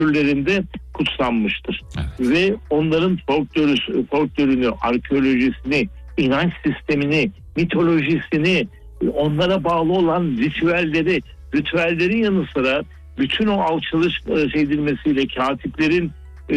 kültürlerinde kutsanmıştır. Evet. Ve onların folklorünü, arkeolojisini, inanç sistemini, mitolojisini, onlara bağlı olan ritüellerin yanı sıra bütün o alçalış edilmesiyle katiplerin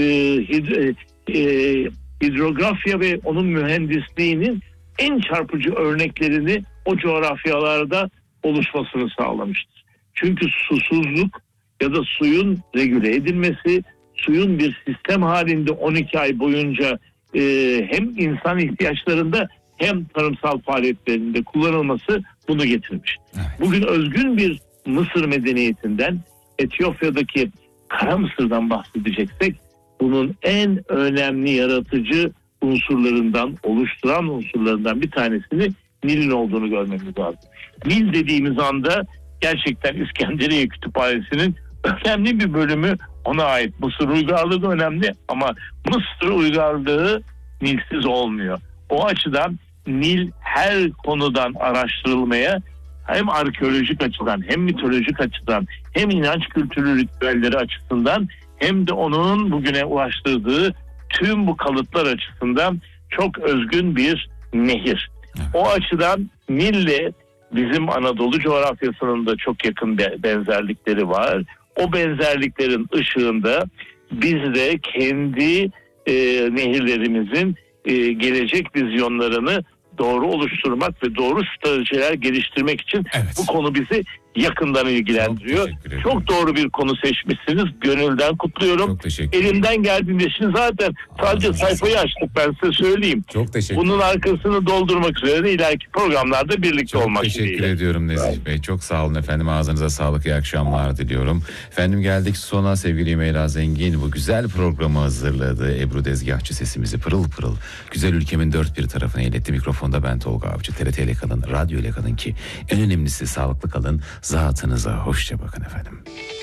hidrografya ve onun mühendisliğinin en çarpıcı örneklerini o coğrafyalarda oluşmasını sağlamıştır. Çünkü susuzluk ya da suyun regüle edilmesi, suyun bir sistem halinde 12 ay boyunca hem insan ihtiyaçlarında hem tarımsal faaliyetlerinde kullanılması bunu getirmiş. Evet. Bugün özgün bir Mısır medeniyetinden, Etiyopya'daki Kara Mısır'dan bahsedeceksek, bunun en önemli yaratıcı unsurlarından, oluşturan unsurlarından bir tanesini Nil'in olduğunu görmemiz lazım. Nil dediğimiz anda gerçekten İskenderiye Kütüphanesi'nin önemli bir bölümü ona ait. Mısır uygarlığı da önemli ama Mısır uygarlığı Nilsiz olmuyor. O açıdan Nil her konudan araştırılmaya, hem arkeolojik açıdan, hem mitolojik açıdan, hem inanç kültürü ritüelleri açısından, hem de onun bugüne ulaştırdığı tüm bu kalıtlar açısından çok özgün bir nehir. O açıdan Nil'le bizim Anadolu coğrafyasının da çok yakın benzerlikleri var. O benzerliklerin ışığında biz de kendi nehirlerimizin gelecek vizyonlarını doğru oluşturmak ve doğru stratejiler geliştirmek için bu konu bizi yakından ilgilendiriyor. Çok doğru bir konu seçmişsiniz. Gönülden kutluyorum. Elimden geldiğinde, şimdi zaten sadece sayfayı açtık, ben size söyleyeyim. Çok teşekkür Bunun arkasını doldurmak üzere de ileriki programlarda birlikte olmak dileğiyle. Çok dileğiyle. teşekkür ediyorum Nezih Bey. Çok sağ olun efendim. Ağzınıza sağlık. İyi akşamlar diliyorum. Efendim geldik sona. Sevgili Ümeyra Zengin bu güzel programı hazırladı. Ebru Dezgahçı sesimizi pırıl pırıl güzel ülkemin dört bir tarafına iletti. Mikrofonda ben Tolga Avcı. TRT ile kalın, radyo ile kalın ki en önemlisi sağlıklı kalın. Zatınıza hoşça bakın efendim.